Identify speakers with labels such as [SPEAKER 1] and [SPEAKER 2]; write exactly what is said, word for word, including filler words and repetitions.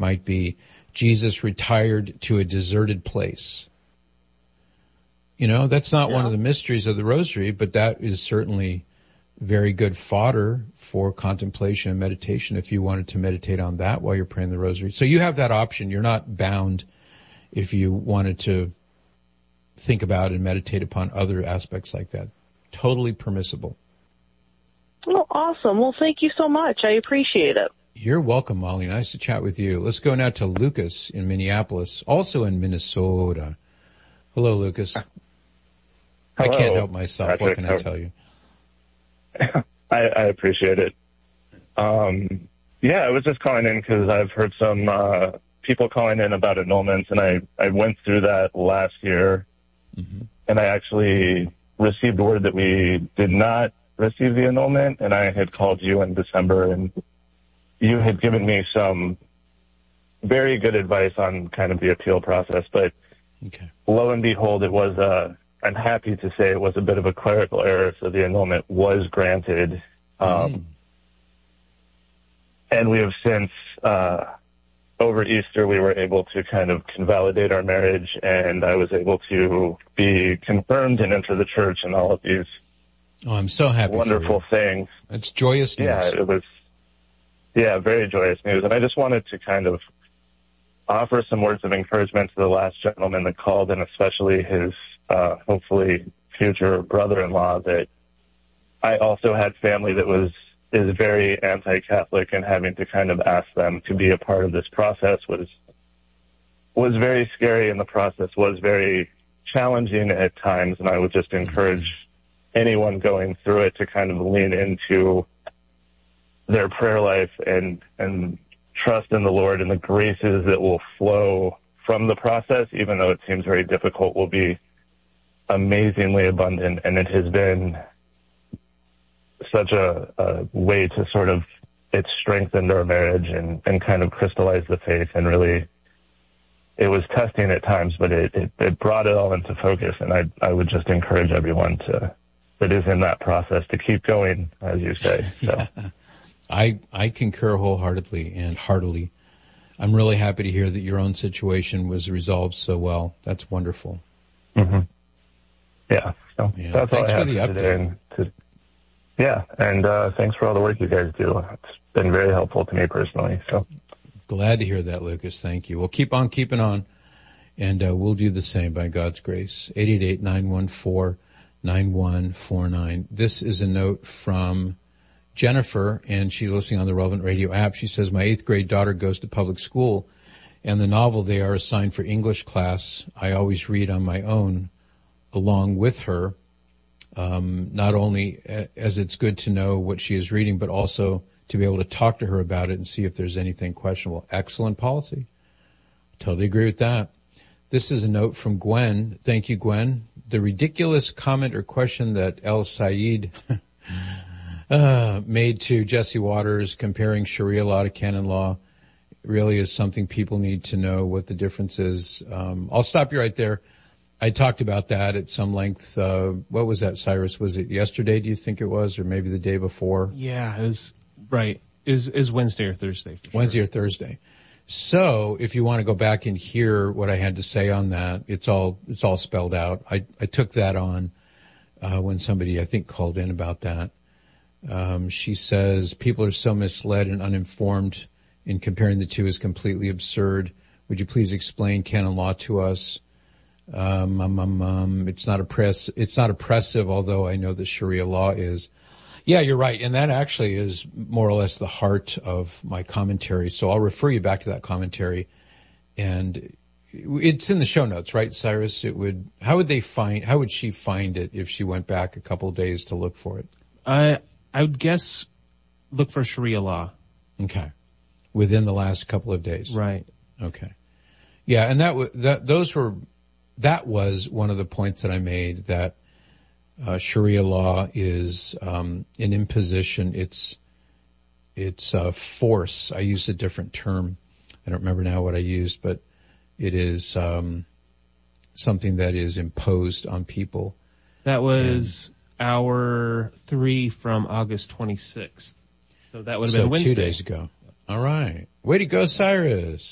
[SPEAKER 1] might be Jesus retired to a deserted place. You know, that's not yeah. one of the mysteries of the rosary, but that is certainly very good fodder for contemplation and meditation if you wanted to meditate on that while you're praying the rosary. So you have that option. You're not bound if you wanted to think about and meditate upon other aspects like that. Totally permissible.
[SPEAKER 2] Well, awesome. Well, thank you so much. I appreciate it.
[SPEAKER 1] You're welcome, Molly. Nice to chat with you. Let's go now to Lucas in Minneapolis, also in Minnesota. Hello, Lucas.
[SPEAKER 3] Hello.
[SPEAKER 1] I can't help myself.
[SPEAKER 3] Patrick,
[SPEAKER 1] what can I tell you?
[SPEAKER 3] I, I appreciate it. Um, yeah, I was just calling in because I've heard some uh, people calling in about annulments, and I, I went through that last year, mm-hmm. and I actually received word that we did not receive the annulment, and I had called you in December, and you had given me some very good advice on kind of the appeal process, but okay. lo and behold, it was uh I'm happy to say it was a bit of a clerical error, so the annulment was granted. Um, mm. And we have since, uh, over Easter, we were able to kind of convalidate our marriage, and I was able to be confirmed and enter the church and all of these
[SPEAKER 1] oh, I'm so happy
[SPEAKER 3] wonderful
[SPEAKER 1] for you.
[SPEAKER 3] things.
[SPEAKER 1] It's joyous news.
[SPEAKER 3] Yeah, it was, yeah, very joyous news. And I just wanted to kind of offer some words of encouragement to the last gentleman that called, and especially his Uh, hopefully future brother-in-law, that I also had family that was, is very anti-Catholic, and having to kind of ask them to be a part of this process was, was very scary, and the process was very challenging at times. And I would just encourage anyone going through it to kind of lean into their prayer life and, and trust in the Lord, and the graces that will flow from the process, even though it seems very difficult, will be amazingly abundant. And it has been such a, a way to sort of, it strengthened our marriage and, and kind of crystallized the faith, and really it was testing at times, but it, it, it brought it all into focus. And I, I would just encourage everyone to, that is in that process, to keep going, as you say. So
[SPEAKER 1] yeah. I, I concur wholeheartedly and heartily. I'm really happy to hear that your own situation was resolved so well. That's wonderful.
[SPEAKER 3] Mm-hmm. Yeah, so
[SPEAKER 1] yeah.
[SPEAKER 3] that's
[SPEAKER 1] Thanks
[SPEAKER 3] all I
[SPEAKER 1] for
[SPEAKER 3] have
[SPEAKER 1] the
[SPEAKER 3] today.
[SPEAKER 1] update.
[SPEAKER 3] To, yeah, and uh, thanks for all the work you guys do. It's been very helpful to me personally. So
[SPEAKER 1] glad to hear that, Lucas. Thank you. Well, keep on keeping on, and uh, we'll do the same by God's grace. eight eight eight, nine one four, nine one four nine. This is a note from Jennifer, and she's listening on the Relevant Radio app. She says, my eighth grade daughter goes to public school, and the novel they are assigned for English class I always read on my own along with her, um, not only as it's good to know what she is reading, but also to be able to talk to her about it and see if there's anything questionable. Excellent policy. Totally agree with that. This is a note from Gwen. Thank you, Gwen. The ridiculous comment or question that El Said uh, made to Jesse Waters comparing Sharia law to canon law really is something people need to know what the difference is. Um, I'll stop you right there. I talked about that at some length. Uh, what was that, Cyrus? Was it yesterday, do you think it was, or maybe the day before?
[SPEAKER 4] Yeah, it was, right. It was, it was Wednesday or Thursday. For
[SPEAKER 1] Wednesday
[SPEAKER 4] sure.
[SPEAKER 1] or Thursday. So if you want to go back and hear what I had to say on that, it's all, it's all spelled out. I, I took that on, uh, when somebody, I think, called in about that. Um, she says, people are so misled and uninformed, in comparing the two is completely absurd. Would you please explain canon law to us? Um, um, um, um, it's not oppress, it's not oppressive, although I know that Sharia law is. Yeah, you're right. And that actually is more or less the heart of my commentary. So I'll refer you back to that commentary, and it's in the show notes, right, Cyrus? It would, how would they find, how would she find it if she went back a couple of days to look for it?
[SPEAKER 4] I, I would guess look for Sharia law.
[SPEAKER 1] Okay. Within the last couple of days.
[SPEAKER 4] Right.
[SPEAKER 1] Okay. Yeah. And that, w- that, those were, that was one of the points that I made, that uh, Sharia law is um, an imposition. It's it's uh, force. I used a different term. I don't remember now what I used, but it is um, something that is imposed on people.
[SPEAKER 4] That was and, hour three from August twenty-sixth. So that would have
[SPEAKER 1] so
[SPEAKER 4] been Wednesday.
[SPEAKER 1] two days ago. All right. Way to go, Cyrus.